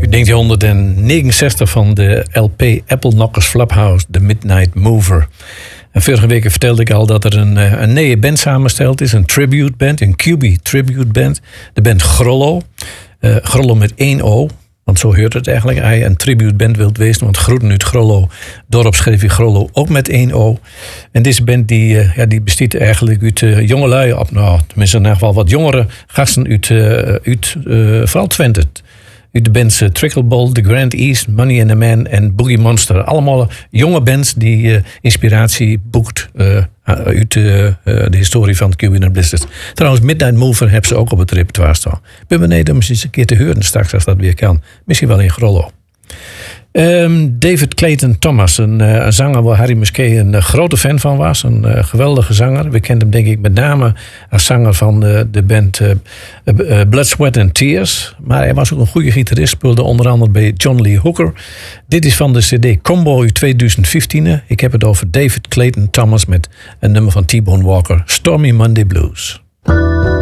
1969 van de LP Apple Knockers Flophouse, The Midnight Mover. En vorige week vertelde ik al dat er een nieuwe band samengesteld is. Een tribute band, een QB tribute band. De band Grollo. Grollo met 1 O. Want zo hoort het eigenlijk. Hij een tribute band wilt wezen. Want Groeten uit Grollo. Dorp schreef je Grollo ook met 1 O. En deze band die bestaat eigenlijk uit jongelui. Tenminste in ieder geval wat jongere gasten uit vooral Twente. Uit de bands Trickleball, The Grand East, Money and the Man en Boogie Monster. Allemaal jonge bands die inspiratie boekt uit de historie van QB and Blizzard. Trouwens, Midnight Mover hebben ze ook op het repertoire staan. Ik ben beneden om eens een keer te horen straks als dat weer kan. Misschien wel in Grollo. David Clayton Thomas, een zanger waar Harry Musquet een grote fan van was. Een geweldige zanger. We kenden hem denk ik met name als zanger van de band Blood, Sweat and Tears. Maar hij was ook een goede gitarist. Speelde onder andere bij John Lee Hooker. Dit is van de CD Combo uit 2015. Ik heb het over David Clayton Thomas met een nummer van T-Bone Walker. Stormy Monday Blues.